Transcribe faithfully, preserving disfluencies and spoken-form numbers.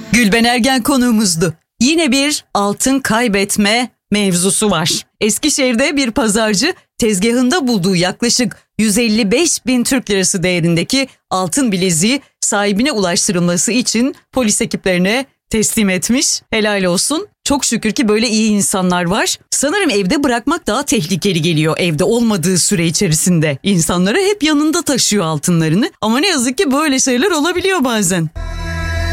Gülben Ergen konuğumuzdu. Yine bir altın kaybetme mevzusu var. Eskişehir'de bir pazarcı tezgahında bulduğu yaklaşık yüz elli beş bin Türk lirası değerindeki altın bileziği sahibine ulaştırılması için polis ekiplerine teslim etmiş. Helal olsun. Çok şükür ki böyle iyi insanlar var. Sanırım evde bırakmak daha tehlikeli geliyor evde olmadığı süre içerisinde. İnsanlara hep yanında taşıyor altınlarını. Ama ne yazık ki böyle şeyler olabiliyor bazen.